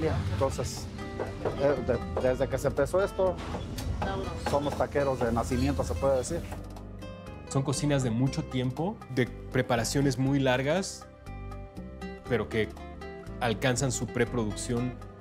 familia. Entonces, desde que se empezó esto, somos taqueros de nacimiento, se puede decir. Son cocinas de mucho tiempo, de preparaciones muy largas, pero que alcanzan su preproducción